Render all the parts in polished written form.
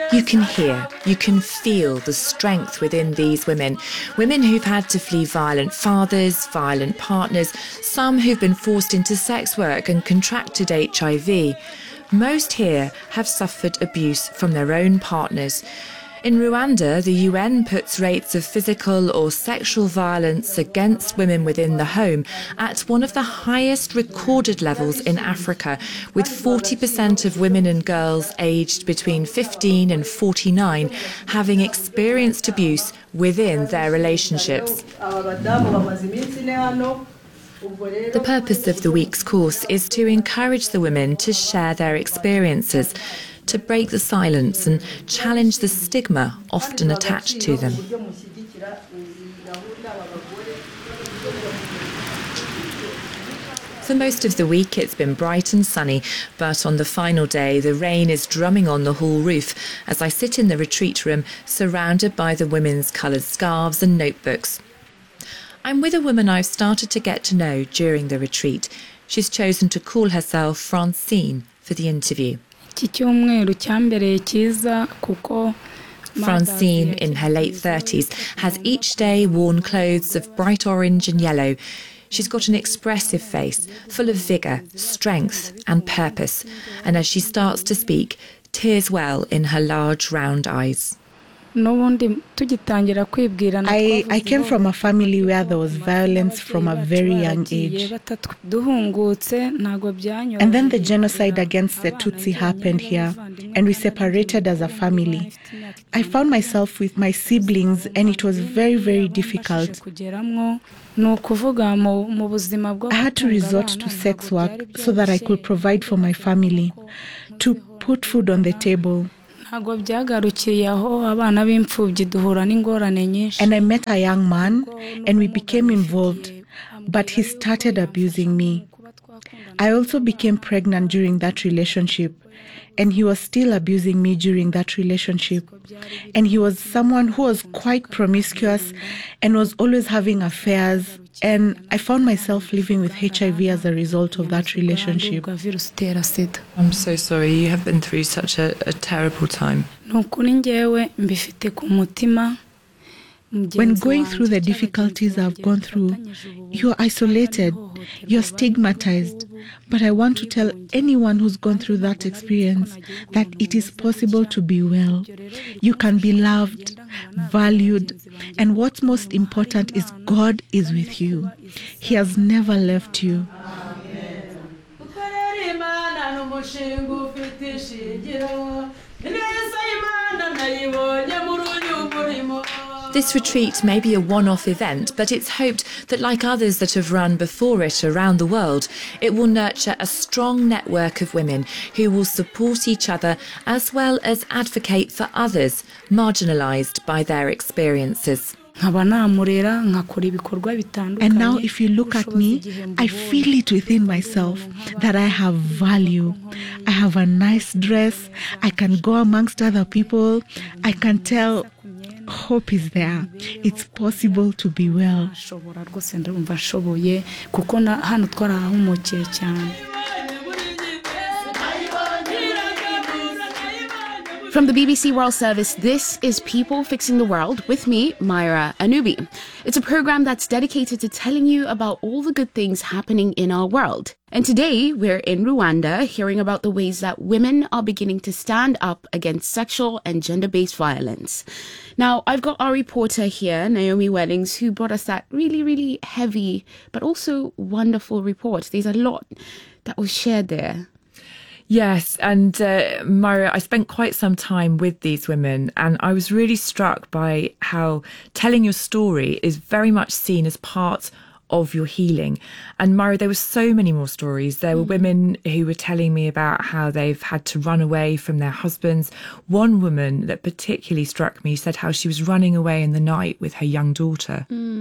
You can hear, you can feel the strength within these women. Women who've had to flee violent fathers, violent partners, some who've been forced into sex work and contracted HIV. Most here have suffered abuse from their own partners. In Rwanda, the UN puts rates of physical or sexual violence against women within the home at one of the highest recorded levels in Africa, with 40% of women and girls aged between 15 and 49 having experienced abuse within their relationships. The purpose of the week's course is to encourage the women to share their experiences, to break the silence and challenge the stigma often attached to them. For most of the week it's been bright and sunny, but on the final day the rain is drumming on the hall roof as I sit in the retreat room surrounded by the women's coloured scarves and notebooks. I'm with a woman I've started to get to know during the retreat. She's chosen to call herself Francine for the interview. Francine, in her late 30s, has each day worn clothes of bright orange and yellow. She's got an expressive face, full of vigour, strength and purpose. And as she starts to speak, tears well in her large round eyes. I came from a family where there was violence from a very young age. And then the genocide against the Tutsi happened here, and we separated as a family. I found myself with my siblings, and it was very, very difficult. I had to resort to sex work so that I could provide for my family, to put food on the table. And I met a young man and we became involved, but he started abusing me. I also became pregnant during that relationship, and he was still abusing me during that relationship. And he was someone who was quite promiscuous and was always having affairs. And I found myself living with HIV as a result of that relationship. I'm so sorry, you have been through such a terrible time. When going through the difficulties I've gone through, you're isolated, you're stigmatized. But I want to tell anyone who's gone through that experience that it is possible to be well. You can be loved, valued, and what's most important is God is with you. He has never left you. This retreat may be a one-off event, but it's hoped that, like others that have run before it around the world, it will nurture a strong network of women who will support each other as well as advocate for others marginalised by their experiences. And now if you look at me, I feel it within myself that I have value. I have a nice dress. I can go amongst other people. I can tell hope is there. It's possible to be well. From the BBC World Service, this is People Fixing the World with me, Myra Anubi. It's a program that's dedicated to telling you about all the good things happening in our world. And today we're in Rwanda hearing about the ways that women are beginning to stand up against sexual and gender-based violence. Now, I've got our reporter here, Naomi Wellings, who brought us that really, really heavy but also wonderful report. There's a lot that was shared there. Yes, and Myra, I spent quite some time with these women, and I was really struck by how telling your story is very much seen as part of your healing. And Myra, there were so many more stories. There were women who were telling me about how they've had to run away from their husbands. One woman that particularly struck me said how she was running away in the night with her young daughter.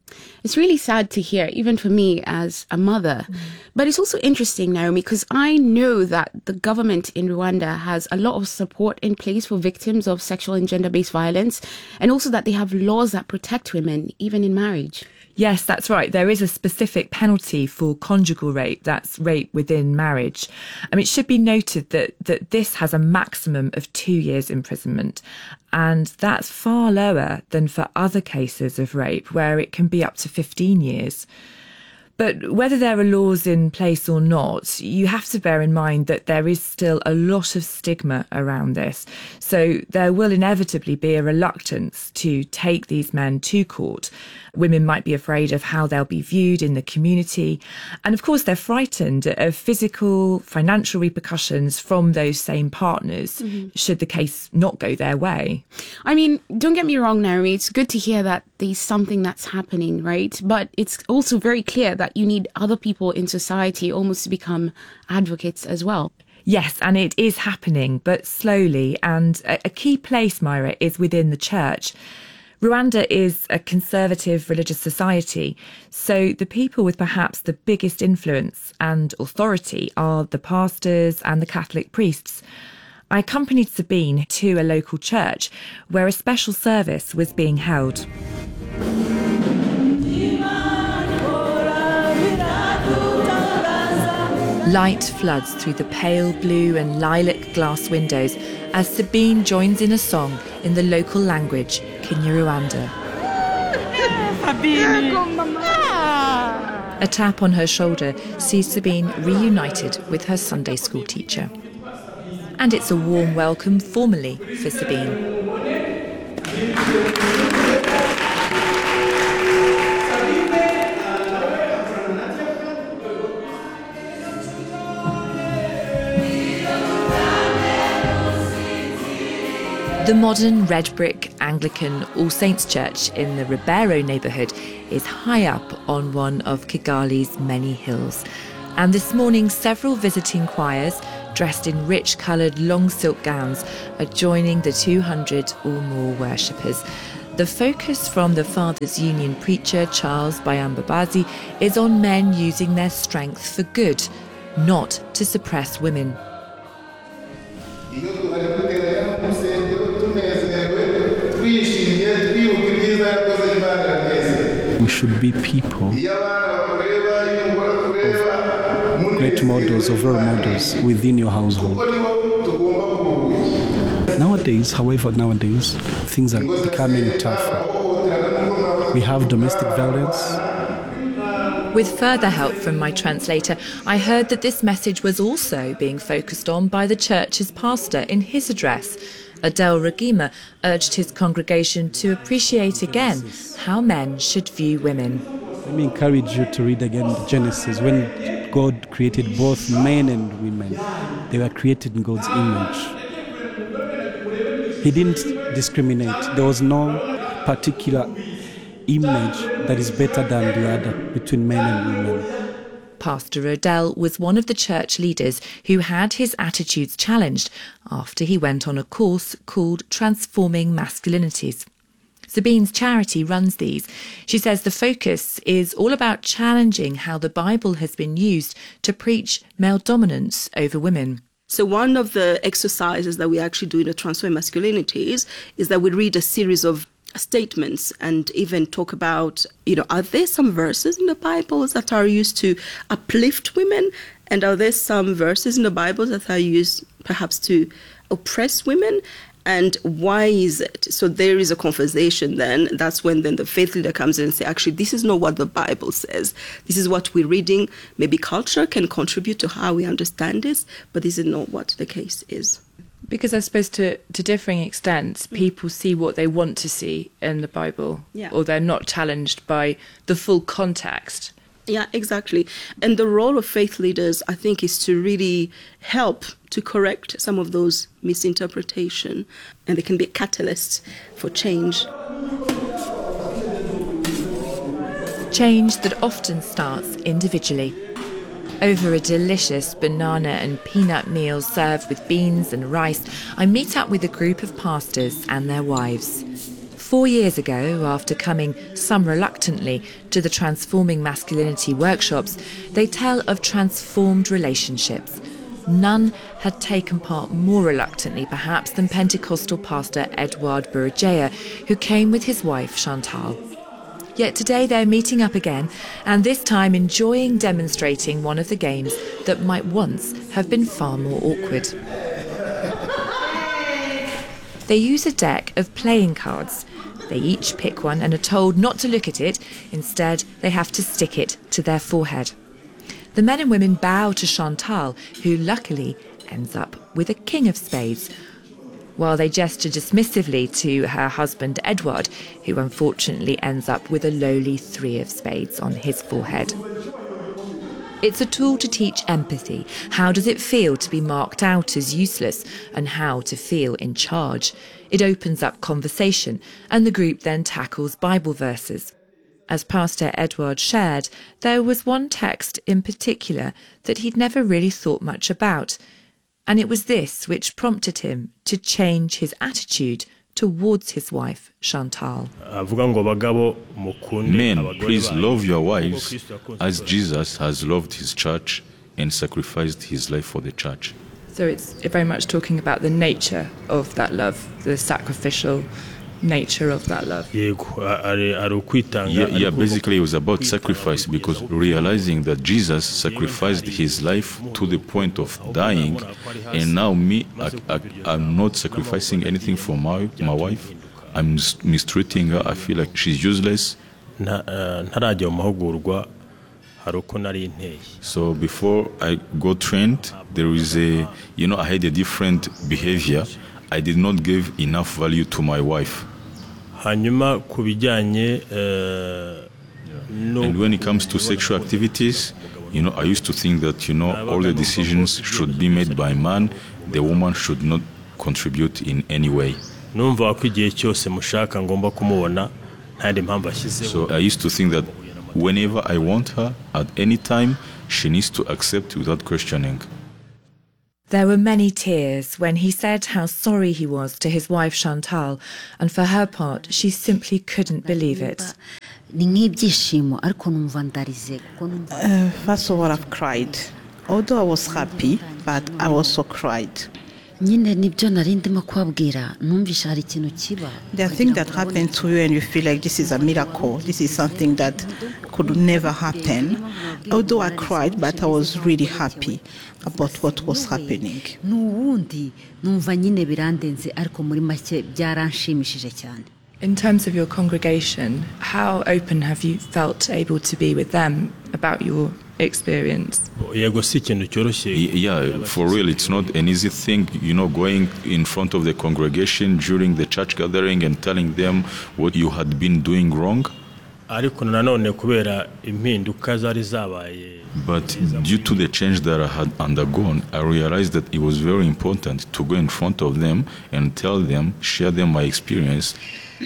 It's really sad to hear, even for me as a mother. But it's also interesting, Naomi, because I know that the government in Rwanda has a lot of support in place for victims of sexual and gender-based violence, and also that they have laws that protect women, even in marriage. Yes, that's right. There is a specific penalty for conjugal rape, that's rape within marriage. It should be noted that this has a maximum of 2 years imprisonment, and that's far lower than for other cases of rape, where it can be up to 15 years. But whether there are laws in place or not, you have to bear in mind that there is still a lot of stigma around this. So there will inevitably be a reluctance to take these men to court. Women might be afraid of how they'll be viewed in the community. And of course, they're frightened of physical, financial repercussions from those same partners, should the case not go their way. I mean, don't get me wrong, Naomi, it's good to hear that there's something that's happening, right? But it's also very clear that you need other people in society almost to become advocates as well. Yes, and it is happening, but slowly. And a key place, Myra, is within the church. Rwanda is a conservative religious society, so the people with perhaps the biggest influence and authority are the pastors and the Catholic priests. I accompanied Sabine to a local church where a special service was being held. Light floods through the pale blue and lilac glass windows as Sabine joins in a song in the local language, Kinyarwanda. A tap on her shoulder sees Sabine reunited with her Sunday school teacher. And it's a warm welcome formally for Sabine. The modern red brick Anglican All Saints Church in the Ribeiro neighbourhood is high up on one of Kigali's many hills. And this morning, several visiting choirs, dressed in rich coloured long silk gowns, are joining the 200 or more worshippers. The focus from the Fathers Union preacher Charles Bayambabazi is on men using their strength for good, not to suppress women. We should be people of great models, of role models within your household. Nowadays, things are becoming tougher. We have domestic violence. With further help from my translator, I heard that this message was also being focused on by the church's pastor in his address. Adele Regima urged his congregation to appreciate again how men should view women. Let me encourage you to read again Genesis. When God created both men and women, they were created in God's image. He didn't discriminate. There was no particular image that is better than the other between men and women. Pastor Odell was one of the church leaders who had his attitudes challenged after he went on a course called Transforming Masculinities. Sabine's charity runs these. She says the focus is all about challenging how the Bible has been used to preach male dominance over women. So one of the exercises that we actually do in the Transforming Masculinities is that we read a series of statements and even talk about, are there some verses in the Bible that are used to uplift women? And are there some verses in the Bible that are used perhaps to oppress women? And why is it? So there is a conversation then. That's when then the faith leader comes in and says, actually, this is not what the Bible says. This is what we're reading. Maybe culture can contribute to how we understand this, but this is not what the case is. Because I suppose to differing extents, people see what they want to see in the Bible, or they're not challenged by the full context. Yeah, exactly. And the role of faith leaders, I think, is to really help to correct some of those misinterpretations, and they can be catalysts for change. Change that often starts individually. Over a delicious banana and peanut meal served with beans and rice, I meet up with a group of pastors and their wives. 4 years ago, after coming, some reluctantly, to the Transforming Masculinity workshops, they tell of transformed relationships. None had taken part more reluctantly, perhaps, than Pentecostal pastor Edouard Burujaya, who came with his wife Chantal. Yet today they're meeting up again, and this time enjoying demonstrating one of the games that might once have been far more awkward. They use a deck of playing cards. They each pick one and are told not to look at it. Instead, they have to stick it to their forehead. The men and women bow to Chantal, who luckily ends up with a king of spades, while they gesture dismissively to her husband Edouard, who unfortunately ends up with a lowly 3 of spades on his forehead. It's a tool to teach empathy. How does it feel to be marked out as useless, and how to feel in charge? It opens up conversation, and the group then tackles Bible verses. As Pastor Edouard shared, there was one text in particular that he'd never really thought much about, and it was this which prompted him to change his attitude towards his wife, Chantal. Men, please love your wives as Jesus has loved his church and sacrificed his life for the church. So it's very much talking about the nature of that love, the sacrificial nature of that love. Yeah, basically it was about sacrifice, because realizing that Jesus sacrificed his life to the point of dying, and now I'm not sacrificing anything for my wife. I'm mistreating her. I feel like she's useless. So before I got trained, there is I had a different behavior. I did not give enough value to my wife. And when it comes to sexual activities, I used to think that, all the decisions should be made by man. The woman should not contribute in any way. So I used to think that whenever I want her, at any time, she needs to accept without questioning. There were many tears when he said how sorry he was to his wife Chantal, and for her part, she simply couldn't believe it. First of all, I've cried. Although I was happy, but I also cried. There are things that happen to you and you feel like this is a miracle. This is something that could never happen. Although I cried, but I was really happy about what was happening. In terms of your congregation, how open have you felt able to be with them about your experience? Yeah, for real, it's not an easy thing, going in front of the congregation during the church gathering and telling them what you had been doing wrong. But due to the change that I had undergone, I realized that it was very important to go in front of them and tell them, share them my experience.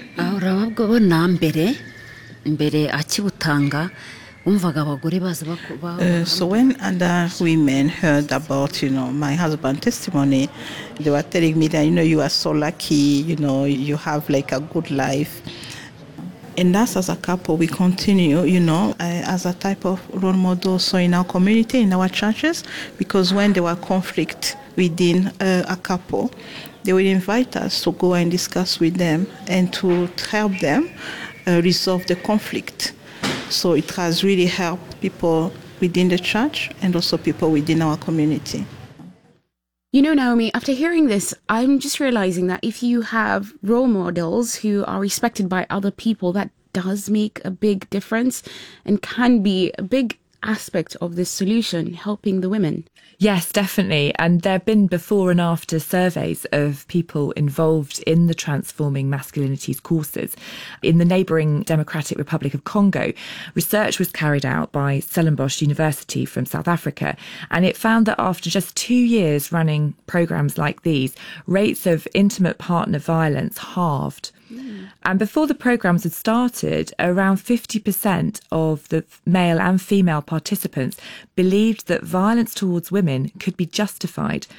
So when other women heard about, my husband's testimony, they were telling me that, you are so lucky, you have like a good life. And us as a couple, we continue, as a type of role model, so in our community, in our churches, because when there were conflict within a couple, they would invite us to go and discuss with them and to help them resolve the conflict. So it has really helped people within the church and also people within our community. Naomi, after hearing this, I'm just realizing that if you have role models who are respected by other people, that does make a big difference and can be a big aspect of this solution, helping the women. Yes, definitely. And there have been before and after surveys of people involved in the Transforming Masculinities courses. In the neighbouring Democratic Republic of Congo, research was carried out by Stellenbosch University from South Africa, and it found that after just 2 years running programmes like these, rates of intimate partner violence halved. And before the programmes had started, around 50% of the male and female participants believed that violence towards women could be justified.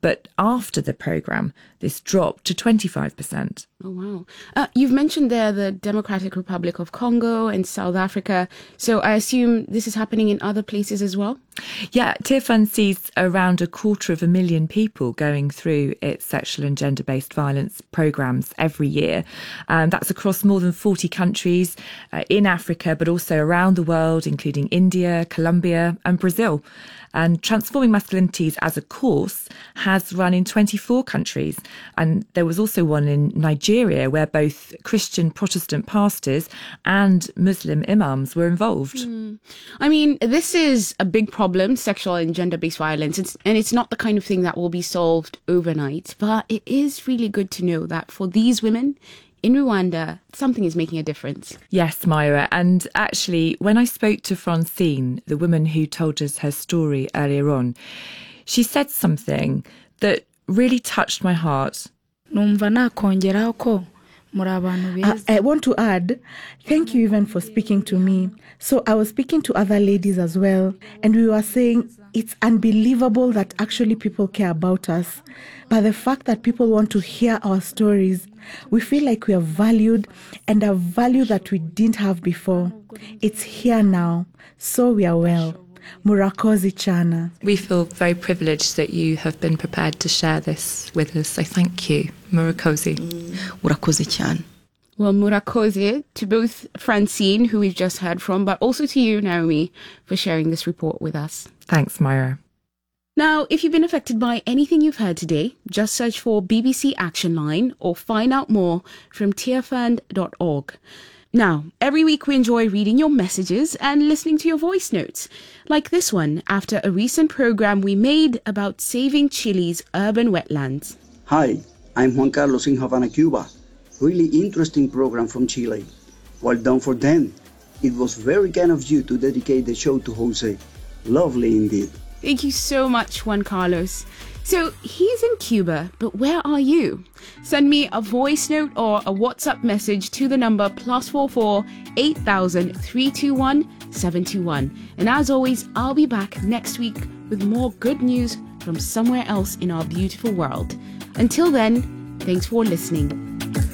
But after the programme, this dropped to 25%. Oh, wow. You've mentioned there the Democratic Republic of Congo and South Africa. So I assume this is happening in other places as well? Yeah, Tearfund sees around 250,000 people going through its sexual and gender-based violence programmes every year. That's across more than 40 countries in Africa, but also around the world, including India, Colombia and Brazil. And Transforming Masculinities as a course has run in 24 countries. And there was also one in Nigeria where both Christian Protestant pastors and Muslim imams were involved. I mean, this is a big problem, sexual and gender-based violence. And it's not the kind of thing that will be solved overnight. But it is really good to know that for these women in Rwanda, something is making a difference. Yes, Myra. And actually, when I spoke to Francine, the woman who told us her story earlier on, she said something that really touched my heart. I want to add, thank you even for speaking to me. So I was speaking to other ladies as well, and we were saying it's unbelievable that actually people care about us. But the fact that people want to hear our stories, we feel like we are valued, and a value that we didn't have before. It's here now, so we are well. Murakoze Chana. We feel very privileged that you have been prepared to share this with us. So thank you, Murakoze. Murakoze Chan. Well, Murakoze to both Francine, who we've just heard from, but also to you, Naomi, for sharing this report with us. Thanks, Myra. Now, if you've been affected by anything you've heard today, just search for BBC Action Line or find out more from tearfund.org. Now, every week we enjoy reading your messages and listening to your voice notes, like this one after a recent program we made about saving Chile's urban wetlands. Hi, I'm Juan Carlos in Havana, Cuba. Really interesting program from Chile. Well done for them. It was very kind of you to dedicate the show to Jose. Lovely indeed. Thank you so much, Juan Carlos. So he's in Cuba, but where are you? Send me a voice note or a WhatsApp message to the number +44 8000 321 721. And as always, I'll be back next week with more good news from somewhere else in our beautiful world. Until then, thanks for listening.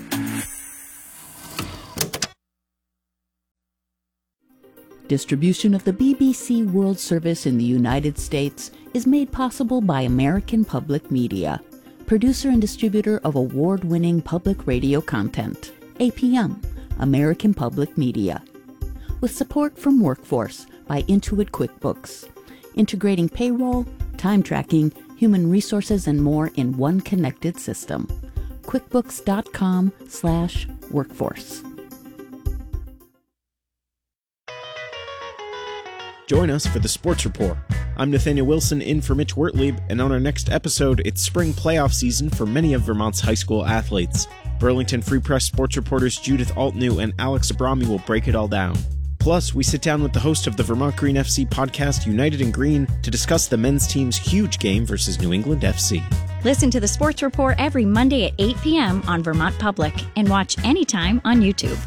Distribution of the BBC World Service in the United States is made possible by American Public Media, producer and distributor of award-winning public radio content. APM, American Public Media. With support from Workforce by Intuit QuickBooks, integrating payroll, time tracking, human resources, and more in one connected system. QuickBooks.com/workforce. Join us for the Sports Report. I'm Nathaniel Wilson in for Mitch Wertlieb, and on our next episode, it's spring playoff season for many of Vermont's high school athletes. Burlington Free Press sports reporters Judith Altnew and Alex Abrami will break it all down. Plus, we sit down with the host of the Vermont Green FC podcast, United in Green, to discuss the men's team's huge game versus New England FC. Listen to the Sports Report every Monday at 8 p.m. on Vermont Public and watch anytime on YouTube.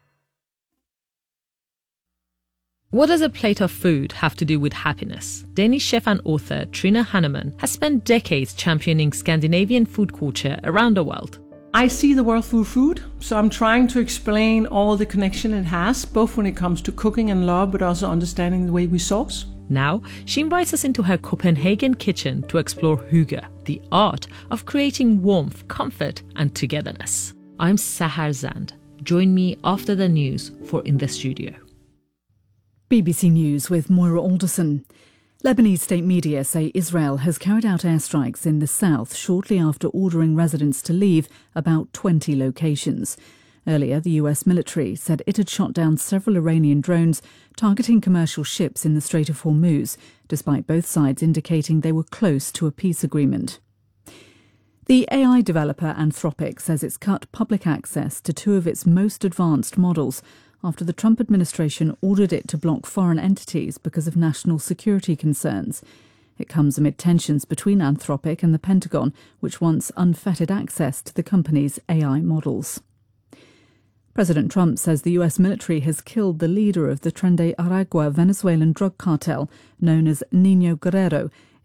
What does a plate of food have to do with happiness? Danish chef and author Trine Hannemann has spent decades championing Scandinavian food culture around the world. I see the world through food, so I'm trying to explain all the connection it has, both when it comes to cooking and love, but also understanding the way we sauce. Now, she invites us into her Copenhagen kitchen to explore hygge, the art of creating warmth, comfort, and togetherness. I'm Sahar Zand. Join me after the news for In the Studio. BBC News with Moira Alderson. Lebanese state media say Israel has carried out airstrikes in the south shortly after ordering residents to leave about 20 locations. Earlier, the US military said it had shot down several Iranian drones targeting commercial ships in the Strait of Hormuz, despite both sides indicating they were close to a peace agreement. The AI developer Anthropic says it's cut public access to two of its most advanced models after the Trump administration ordered it to block foreign entities because of national security concerns. It comes amid tensions between Anthropic and the Pentagon, which wants unfettered access to the company's AI models. President Trump says the US military has killed the leader of the Tren de Aragua Venezuelan drug cartel, known as Nino Guerrero,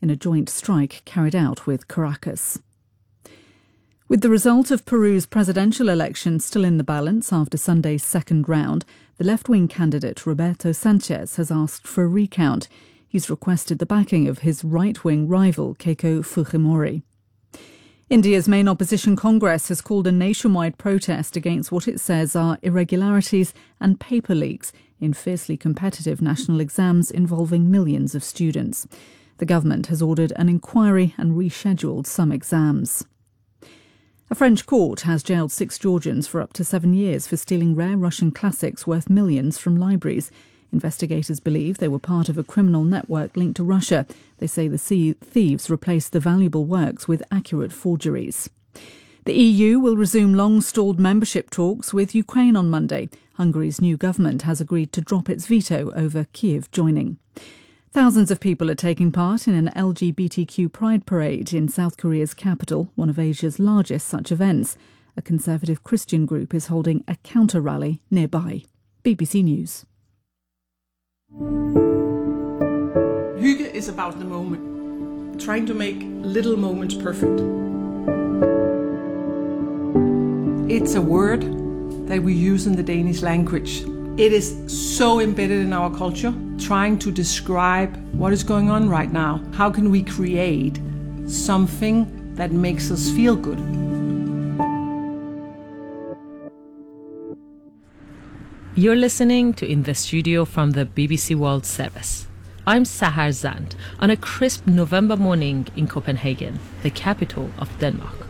in a joint strike carried out with Caracas. With the result of Peru's presidential election still in the balance after Sunday's second round, the left-wing candidate Roberto Sanchez has asked for a recount. He's requested the backing of his right-wing rival, Keiko Fujimori. India's main opposition Congress has called a nationwide protest against what it says are irregularities and paper leaks in fiercely competitive national exams involving millions of students. The government has ordered an inquiry and rescheduled some exams. A French court has jailed 6 Georgians for up to 7 years for stealing rare Russian classics worth millions from libraries. Investigators believe they were part of a criminal network linked to Russia. They say the thieves replaced the valuable works with accurate forgeries. The EU will resume long-stalled membership talks with Ukraine on Monday. Hungary's new government has agreed to drop its veto over Kyiv joining. Thousands of people are taking part in an LGBTQ pride parade in South Korea's capital, one of Asia's largest such events. A conservative Christian group is holding a counter-rally nearby. BBC News. Hygge is about the moment, trying to make little moments perfect. It's a word that we use in the Danish language. It is so embedded in our culture, trying to describe what is going on right now. How can we create something that makes us feel good? You're listening to In the Studio from the BBC World Service. I'm Sahar Zand on a crisp November morning in Copenhagen, the capital of Denmark.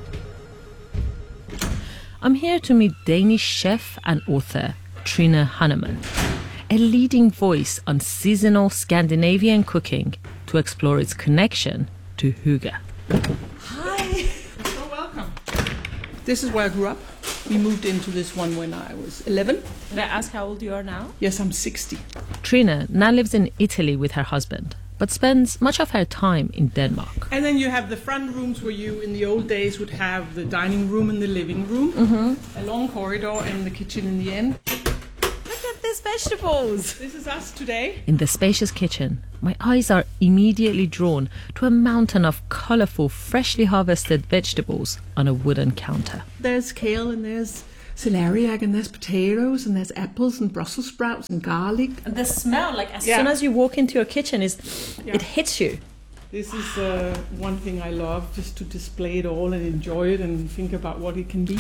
I'm here to meet Danish chef and author Trine Hannemann, a leading voice on seasonal Scandinavian cooking to explore its connection to hygge. Hi! So welcome. This is where I grew up. We moved into this one when I was 11. Can I ask how old you are now? Yes, I'm 60. Trine now lives in Italy with her husband, but spends much of her time in Denmark. And then you have the front rooms where you, in the old days, would have the dining room and the living room, a long corridor and the kitchen in the end. Look at these vegetables! This is us today. In the spacious kitchen, my eyes are immediately drawn to a mountain of colourful, freshly harvested vegetables on a wooden counter. There's kale and there's celeriac and there's potatoes and there's apples and Brussels sprouts and garlic. And the smell, like as soon as you walk into your kitchen, it hits you. This is one thing I love, just to display it all and enjoy it and think about what it can be.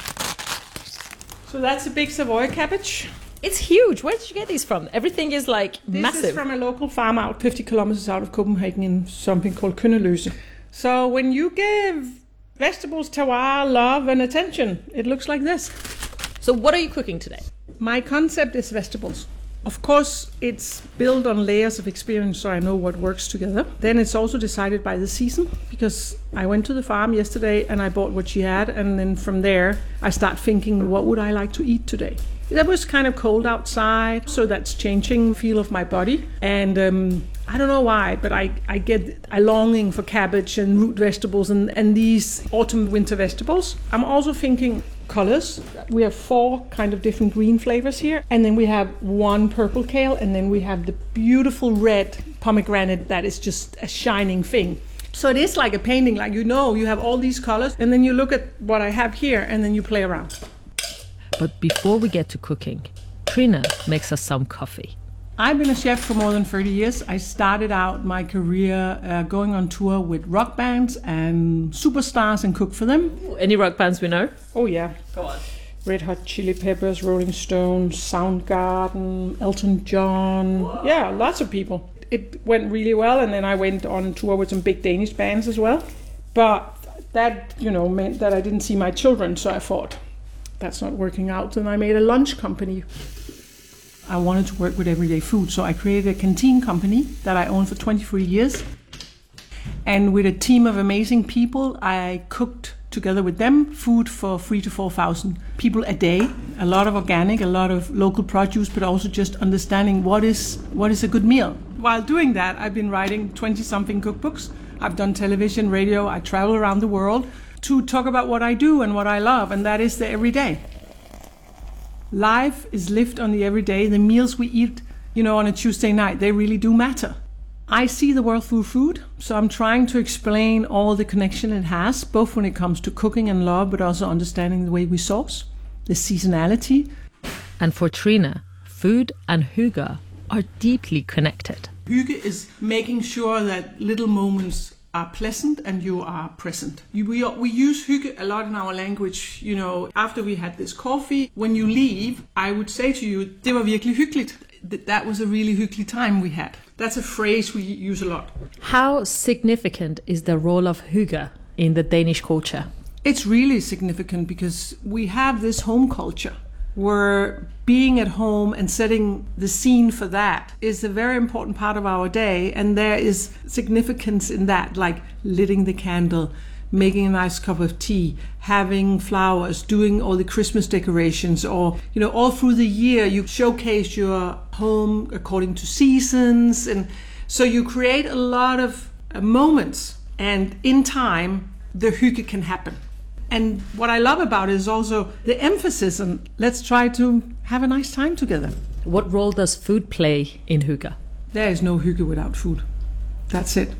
So that's a big Savoy cabbage. It's huge. Where did you get these from? Everything is like massive. This is from a local farm out 50 kilometers out of Copenhagen in something called Kønneløse. So when you give vegetables terroir, love and attention, it looks like this. So what are you cooking today? My concept is vegetables. Of course, it's built on layers of experience, so I know what works together. Then it's also decided by the season, because I went to the farm yesterday and I bought what she had, and then from there I start thinking, what would I like to eat today? It was kind of cold outside, so that's changing the feel of my body. And I don't know why, but I get a longing for cabbage and root vegetables and these autumn winter vegetables. I'm also thinking colors. We have 4 kind of different green flavors here, and then we have 1 purple kale, and then we have the beautiful red pomegranate that is just a shining thing. So it is like a painting, like you have all these colors, and then you look at what I have here, and then you play around. But before we get to cooking, Trine makes us some coffee. I've been a chef for more than 30 years. I started out my career going on tour with rock bands and superstars and cook for them. Any rock bands we know? Oh yeah. Go on. Red Hot Chili Peppers, Rolling Stones, Soundgarden, Elton John. Whoa. Yeah, lots of people. It went really well, and then I went on tour with some big Danish bands as well. But that, meant that I didn't see my children, so I thought, that's not working out. And I made a lunch company. I wanted to work with everyday food, so I created a canteen company that I owned for 23 years. And with a team of amazing people, I cooked together with them food for 3,000 to 4,000 people a day. A lot of organic, a lot of local produce, but also just understanding what is a good meal. While doing that, I've been writing 20-something cookbooks. I've done television, radio, I travel around the world to talk about what I do and what I love, and that is the everyday. Life is lived on the everyday. The meals we eat, on a Tuesday night, they really do matter. I see the world through food, so I'm trying to explain all the connection it has, both when it comes to cooking and love, but also understanding the way we source, the seasonality. And for Trine, food and hygge are deeply connected. Hygge is making sure that little moments are pleasant and you are present. We use hygge a lot in our language. You know, after we had this coffee, when you leave, I would say to you, det var virkelig hyggeligt. That was a really hyggelig time we had. That's a phrase we use a lot. How significant is the role of hygge in the Danish culture? It's really significant because we have this home culture where being at home and setting the scene for that is a very important part of our day, and there is significance in that, like lighting the candle, making a nice cup of tea, having flowers, doing all the Christmas decorations, or, you know, all through the year you showcase your home according to seasons, and so you create a lot of moments, and in time the hygge can happen. And what I love about it is also the emphasis on let's try to have a nice time together. What role does food play in hygge? There is no hygge without food. That's it.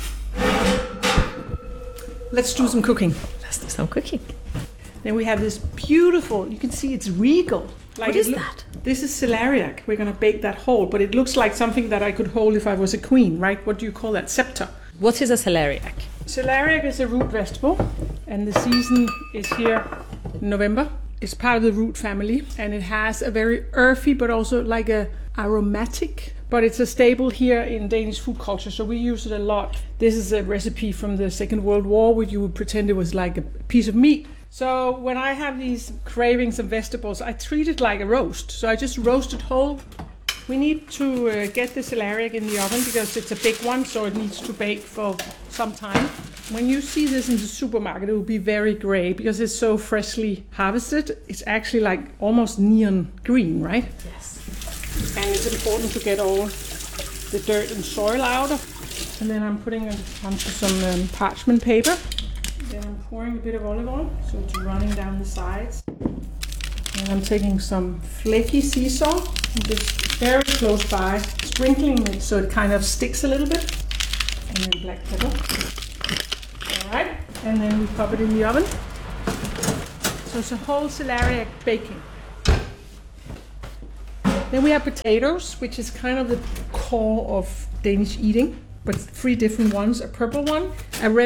Let's do some cooking. Let's do some cooking. Then we have this beautiful, you can see it's regal. Like, what is that? This is celeriac. We're going to bake that whole, but it looks like something that I could hold if I was a queen, right? What do you call that? Scepter. What is a celeriac? Celeriac is a root vegetable, and the season is here in November. It's part of the root family, and it has a very earthy, but also like a aromatic, but it's a staple here in Danish food culture, so we use it a lot. This is a recipe from the Second World War, where you would pretend it was like a piece of meat. So when I have these cravings of vegetables, I treat it like a roast. So I just roast it whole. We need to get the celeriac in the oven because it's a big one, so it needs to bake for some time. When you see this in the supermarket, it will be very gray because it's so freshly harvested. It's actually like almost neon green, right? Yes. And it's important to get all the dirt and soil out of. And then I'm putting it onto some parchment paper. Then I'm pouring a bit of olive oil, so it's running down the sides. And I'm taking some flaky sea salt, and just very close by, sprinkling it so it kind of sticks a little bit. And then black pepper. All right, and then we pop it in the oven. So it's a whole celeriac baking. Then we have potatoes, which is kind of the core of Danish eating, but 3 different ones: a purple one, a red